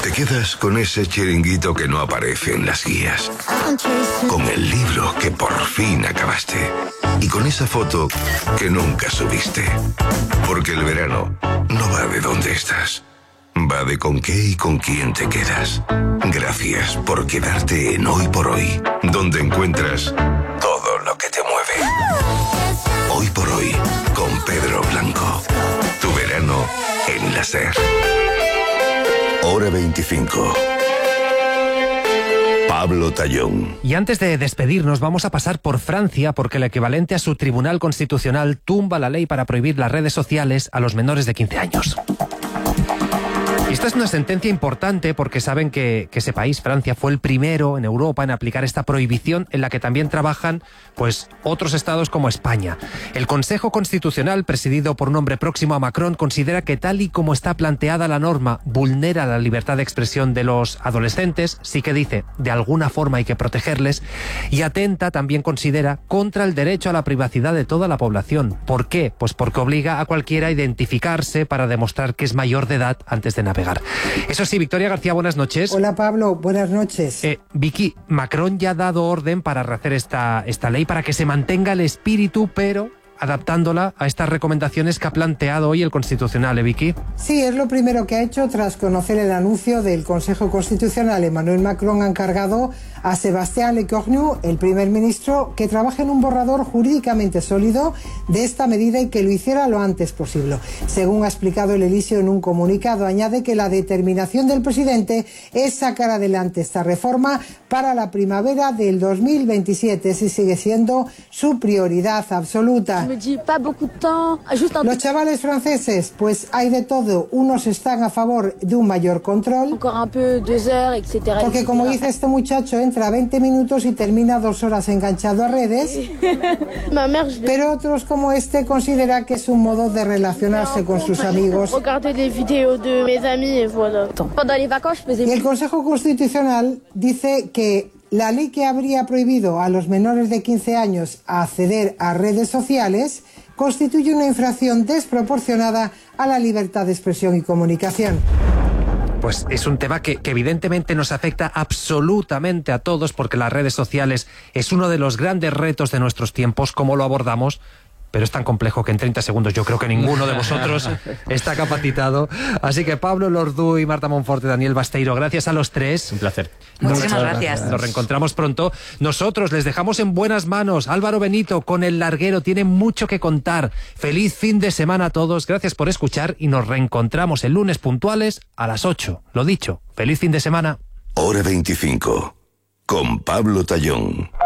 Te quedas con ese chiringuito que no aparece en las guías, con el libro que por fin acabaste y con esa foto que nunca subiste. Porque el verano no va de dónde estás, va de con qué y con quién te quedas. Gracias por quedarte en Hoy por Hoy, donde encuentras todo lo que te mueve. Hoy por Hoy, con Pedro Blanco. Tu verano en la SER. Hora 25. Pablo Tallón. Y antes de despedirnos vamos a pasar por Francia, porque el equivalente a su Tribunal Constitucional tumba la ley para prohibir las redes sociales a los menores de 15 años. Esta es una sentencia importante porque saben que ese país, Francia, fue el primero en Europa en aplicar esta prohibición, en la que también trabajan pues otros estados como España. El Consejo Constitucional, presidido por un hombre próximo a Macron, considera que tal y como está planteada la norma vulnera la libertad de expresión de los adolescentes, sí que dice de alguna forma hay que protegerles, y atenta, también considera, contra el derecho a la privacidad de toda la población. ¿Por qué? Pues porque obliga a cualquiera a identificarse para demostrar que es mayor de edad antes de navegar. Eso sí, Victoria García, buenas noches. Hola Pablo, buenas noches. Vicky, Macron ya ha dado orden para rehacer esta ley para que se mantenga el espíritu, pero adaptándola a estas recomendaciones que ha planteado hoy el Constitucional, Vicky. Sí, es lo primero que ha hecho tras conocer el anuncio del Consejo Constitucional. Emmanuel Macron ha encargado a Sébastien Lecornu, el primer ministro, que trabaje en un borrador jurídicamente sólido de esta medida y que lo hiciera lo antes posible. Según ha explicado el Elíseo en un comunicado, añade que la determinación del presidente es sacar adelante esta reforma para la primavera del 2027, si sigue siendo su prioridad absoluta. Los chavales franceses, pues hay de todo. Unos están a favor de un mayor control, porque como dice este muchacho, entra 20 minutos y termina 2 horas enganchado a redes. Pero otros, como este, considera que es un modo de relacionarse con sus amigos. Y el Consejo Constitucional dice que la ley que habría prohibido a los menores de 15 años acceder a redes sociales constituye una infracción desproporcionada a la libertad de expresión y comunicación. Pues es un tema que evidentemente nos afecta absolutamente a todos, porque las redes sociales es uno de los grandes retos de nuestros tiempos. ¿Cómo lo abordamos? Pero es tan complejo que en 30 segundos yo creo que ninguno de vosotros está capacitado. Así que Pablo Lordú y Marta Monforte, Daniel Basteiro, gracias a los tres. Un placer. Muchísimas gracias. Nos reencontramos pronto. Nosotros les dejamos en buenas manos. Álvaro Benito con El Larguero tiene mucho que contar. Feliz fin de semana a todos. Gracias por escuchar y nos reencontramos el lunes puntuales a las 8. Lo dicho, feliz fin de semana. Hora 25. Con Pablo Tallón.